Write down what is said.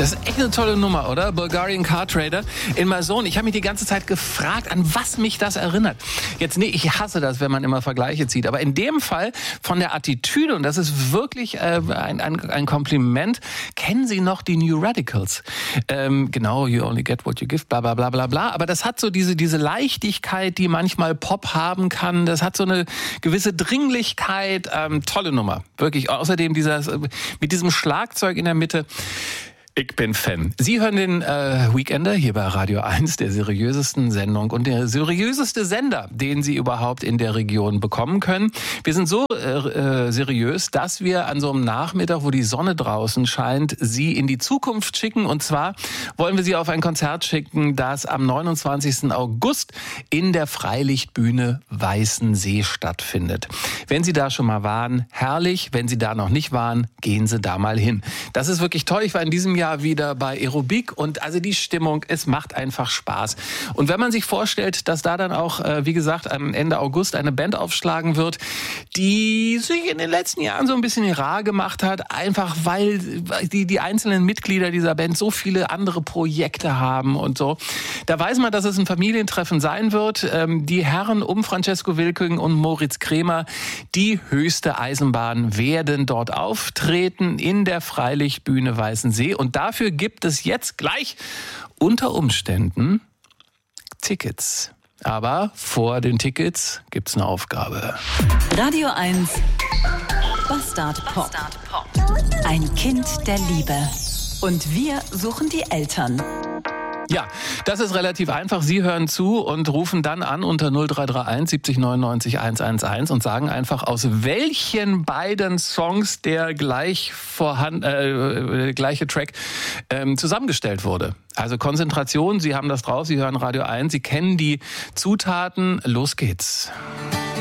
Das ist echt eine tolle Nummer, oder? Bulgarian Car Trader. In My Zone. Ich habe mich die ganze Zeit gefragt, an was mich das erinnert. Jetzt, nee, ich hasse das, wenn man immer Vergleiche zieht. Aber in dem Fall von der Attitüde, und das ist wirklich ein Kompliment, kennen Sie noch die New Radicals? Genau, you only get what you give, bla bla bla bla bla. Aber das hat so diese Leichtigkeit, die manchmal Pop haben kann. Das hat so eine gewisse Dringlichkeit. Tolle Nummer, wirklich. Außerdem mit diesem Schlagzeug in der Mitte. Ich bin Fan. Sie hören den Weekender hier bei Radio 1, der seriösesten Sendung und der seriöseste Sender, den Sie überhaupt in der Region bekommen können. Wir sind so seriös, dass wir an so einem Nachmittag, wo die Sonne draußen scheint, Sie in die Zukunft schicken. Und zwar wollen wir Sie auf ein Konzert schicken, das am 29. August in der Freilichtbühne Weißensee stattfindet. Wenn Sie da schon mal waren, herrlich. Wenn Sie da noch nicht waren, gehen Sie da mal hin. Das ist wirklich toll. Ich war in diesem Jahr wieder bei Aerobik und also die Stimmung, es macht einfach Spaß. Und wenn man sich vorstellt, dass da dann auch, wie gesagt, am Ende August eine Band aufschlagen wird, die sich in den letzten Jahren so ein bisschen rar gemacht hat, einfach weil die einzelnen Mitglieder dieser Band so viele andere Projekte haben und so. Da weiß man, dass es ein Familientreffen sein wird. Die Herren um Francesco Wilking und Moritz Kremer, die höchste Eisenbahn, werden dort auftreten in der Freilichtbühne Weißensee. Und dafür gibt es jetzt gleich unter Umständen Tickets. Aber vor den Tickets gibt's eine Aufgabe. Radio 1 Bastard Pop. Ein Kind der Liebe. Und wir suchen die Eltern. Ja, das ist relativ einfach. Sie hören zu und rufen dann an unter 0331 70 99 111 und sagen einfach, aus welchen beiden Songs der gleiche Track zusammengestellt wurde. Also Konzentration, Sie haben das drauf, Sie hören Radio 1, Sie kennen die Zutaten. Los geht's.